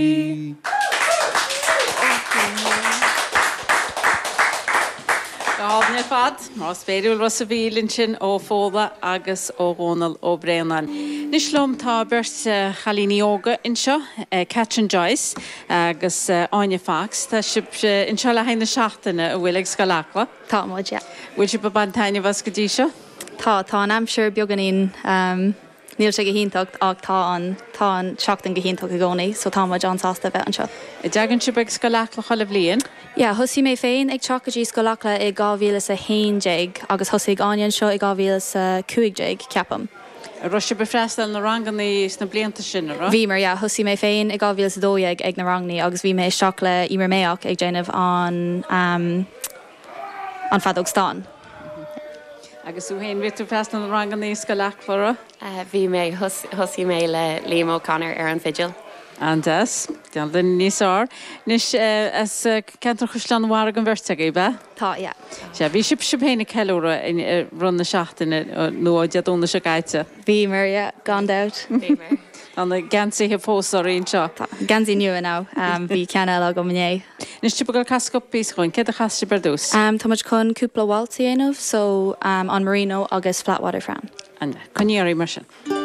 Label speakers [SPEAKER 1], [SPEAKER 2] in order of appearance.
[SPEAKER 1] Gábhna fad, más féidiúil was a bhílinn sin ó Fóla agus ó Ronald ó Bréanan. Nis lom tá beirt chalíní óga inseo, Catherine Joyce agus Anya Fox, tá sib inseo le haine seachtainna a bhfuil ag scaláchla.
[SPEAKER 2] Tá muid, ja.
[SPEAKER 1] Bhfuil si ba bantaine was go dtí seo?
[SPEAKER 2] Tá an amsir beganín níl sé go híntacht ag tá an seachtain go híntacht a gcónaí, so tá muid an sásta bheith anseo.
[SPEAKER 1] I deagann si ag scaláchla chola bblion?
[SPEAKER 2] Ja, thusí mé féin ag teachadí scoláchla i 2011 agus thosaigh Anian seo i 2015 ceapam.
[SPEAKER 1] Ros si be freistal na ranganí na blianta sin, ra?
[SPEAKER 2] Bhí mar, ja, thusí mé féin i 2012 ag na rangnaí agus bhí mé isteach le imar méach ag déanamh an fadóg stán.
[SPEAKER 1] Agus úhéin vitu freistal na ranganí scaláchla?
[SPEAKER 3] Bhí mé thusí mé le Liam O'Connor ar an fideal.
[SPEAKER 1] Andas, deal den níosár. Nis as cantar chuslan war an bhirrteagaí be?
[SPEAKER 2] Tá, ja.
[SPEAKER 1] Se bhí sib héna ceúra in run na seachtainna nó deadúna se gaiite.
[SPEAKER 2] Bhí mar, ja, gone out.
[SPEAKER 3] Bhí mar.
[SPEAKER 1] Anna gansaíthe fósaíon seo.
[SPEAKER 2] Gansaí nua ná, bhí ceanna le go mné.
[SPEAKER 1] Nis tu go cascopí chuin, ce a chaiste berdús?
[SPEAKER 2] Tá muid chun cúpla Waltí aanamh, so an Marino agus Flatwater Fran.
[SPEAKER 1] Anna, chuníarí mar sin.